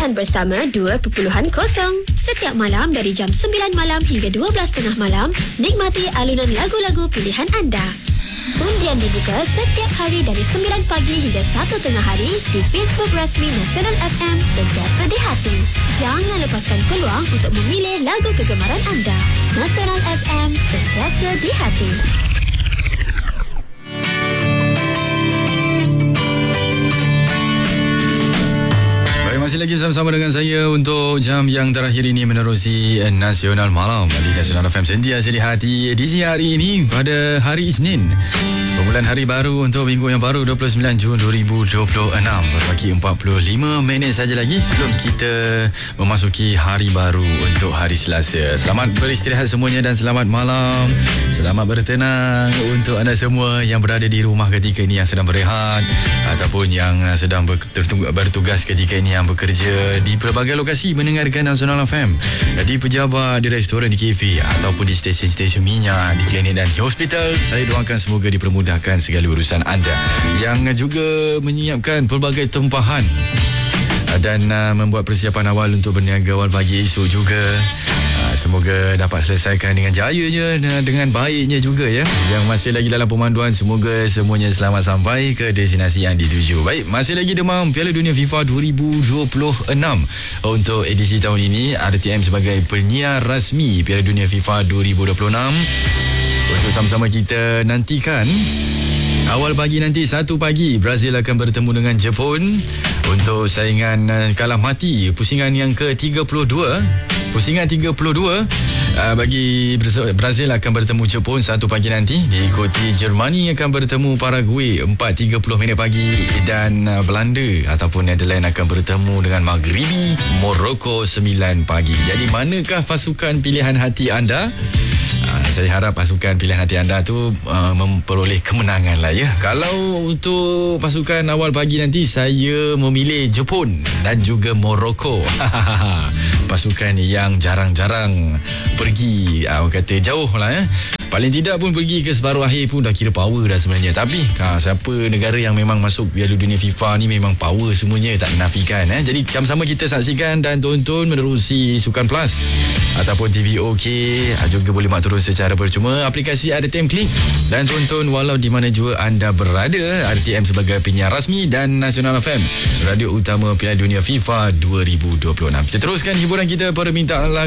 Pilihan Bersama 2.0. Setiap malam dari jam 9 malam hingga 12.30 malam, nikmati alunan lagu-lagu pilihan anda. Undian dibuka setiap hari dari 9 pagi hingga 1 tengah hari di Facebook rasmi Nasional FM Sentiasa di Hati. Jangan lepaskan peluang untuk memilih lagu kegemaran anda. Nasional FM Sentiasa di Hati. Masih lagi bersama dengan saya untuk jam yang terakhir ini menerusi Nasional Malam di Nasional FM Sentiasa di Hati. Edisi hari ini pada hari Isnin, permulaan hari baru untuk minggu yang baru 29 Jun 2026. Pagi 45 minit saja lagi sebelum kita memasuki hari baru untuk hari Selasa. Selamat beristirahat semuanya dan selamat malam. Selamat bertenang untuk anda semua yang berada di rumah ketika ini, yang sedang berehat ataupun yang sedang bertugas ketika ini, yang bekerja di pelbagai lokasi mendengarkan Nasional FM, di pejabat, di restoran, di kafe ataupun di stesen-stesen minyak, di klinik dan di hospital. Saya doakan semoga dipermudahkan segala urusan anda, yang juga menyiapkan pelbagai tempahan dan membuat persiapan awal untuk berniaga awal pagi esok juga. Semoga dapat selesaikan dengan jayanya, dengan baiknya juga ya. Yang masih lagi dalam pemanduan, semoga semuanya selamat sampai ke destinasi yang dituju. Baik, masih lagi demam Piala Dunia FIFA 2026. Untuk edisi tahun ini, RTM sebagai penyiar rasmi Piala Dunia FIFA 2026. Untuk sama-sama kita nantikan awal pagi nanti, 1 pagi Brazil akan bertemu dengan Jepun untuk saingan kalah mati pusingan yang ke-32. Pusingan 32 bagi Brazil akan bertemu Jepun 1 pagi nanti. Diikuti Germany akan bertemu Paraguay 4.30 minit pagi, dan Belanda ataupun Netherlands akan bertemu dengan Maghribi Morocco 9 pagi. Jadi manakah pasukan pilihan hati anda? Saya harap pasukan pilihan hati anda tu memperoleh kemenangan lah ya. Kalau untuk pasukan awal pagi nanti, saya memilih Jepun dan juga Morocco. Pasukan yang jarang-jarang pergi, orang kata jauh lah ya. Paling tidak pun pergi ke separuh akhir pun dah kira power dah sebenarnya. Tapi siapa negara yang memang masuk Piala Dunia FIFA ni memang power semuanya, tak menafikan. Jadi sama-sama kita saksikan dan tonton menerusi Sukan Plus ataupun TV OK. Juga boleh mak turun secara percuma aplikasi RTM Klik dan tonton walau di mana jua anda berada. RTM sebagai penyiar rasmi dan Nasional FM, radio utama Piala Dunia FIFA 2026. Kita teruskan hiburan kita pada mintaan lagu.